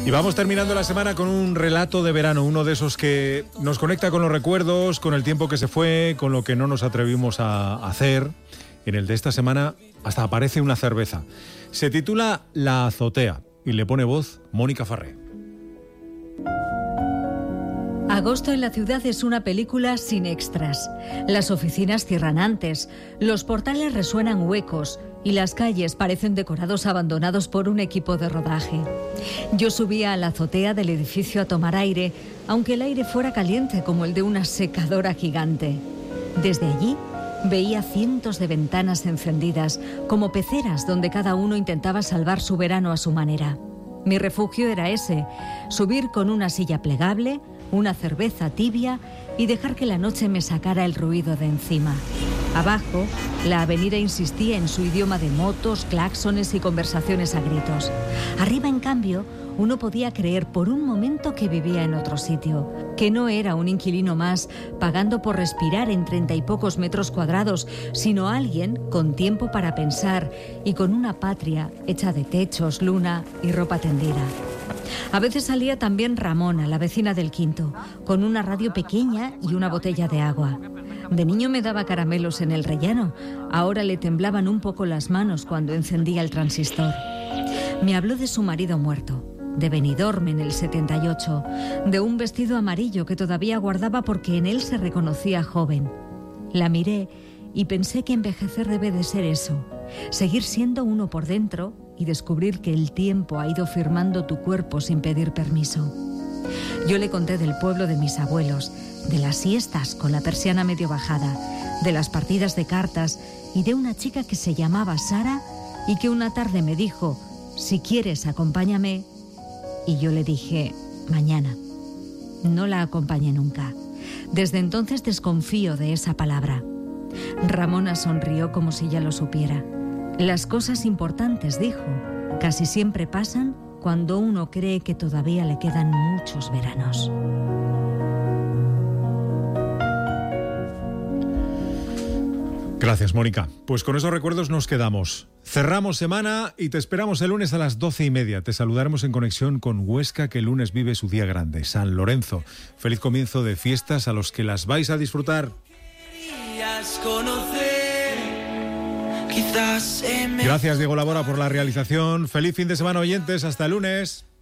Y vamos terminando la semana con un relato de verano, uno de esos que nos conecta con los recuerdos, con el tiempo que se fue, con lo que no nos atrevimos a hacer. En el de esta semana hasta aparece una cerveza. Se titula La azotea y le pone voz Mónica Farré. Agosto en la ciudad es una película sin extras. Las oficinas cierran antes, los portales resuenan huecos y las calles parecen decorados abandonados por un equipo de rodaje. Yo subía a la azotea del edificio a tomar aire, aunque el aire fuera caliente como el de una secadora gigante. Desde allí veía cientos de ventanas encendidas, como peceras donde cada uno intentaba salvar su verano a su manera. Mi refugio era ese, subir con una silla plegable, una cerveza tibia y dejar que la noche me sacara el ruido de encima. Abajo, la avenida insistía en su idioma de motos, claxones y conversaciones a gritos. Arriba, en cambio, uno podía creer por un momento que vivía en otro sitio, que no era un inquilino más pagando por respirar en 30 y pocos metros cuadrados, sino alguien con tiempo para pensar y con una patria hecha de techos, luna y ropa tendida. A veces salía también Ramona, la vecina del quinto, con una radio pequeña y una botella de agua. De niño me daba caramelos en el rellano, ahora le temblaban un poco las manos cuando encendía el transistor. Me habló de su marido muerto, de Benidorm en el 78, de un vestido amarillo que todavía guardaba porque en él se reconocía joven. La miré y pensé que envejecer debe de ser eso, seguir siendo uno por dentro y descubrir que el tiempo ha ido firmando tu cuerpo sin pedir permiso. Yo le conté del pueblo de mis abuelos, de las siestas con la persiana medio bajada, de las partidas de cartas y de una chica que se llamaba Sara y que una tarde me dijo, si quieres acompáñame, y yo le dije, mañana. No la acompañé nunca. Desde entonces desconfío de esa palabra. Ramona sonrió como si ya lo supiera. Las cosas importantes, dijo, casi siempre pasan cuando uno cree que todavía le quedan muchos veranos. Gracias, Mónica. Pues con esos recuerdos nos quedamos. Cerramos semana y te esperamos el lunes a las 12:30. Te saludaremos en conexión con Huesca, que el lunes vive su día grande, San Lorenzo. Feliz comienzo de fiestas a los que las vais a disfrutar. Gracias, Diego Labora, por la realización. Feliz fin de semana, oyentes. Hasta el lunes.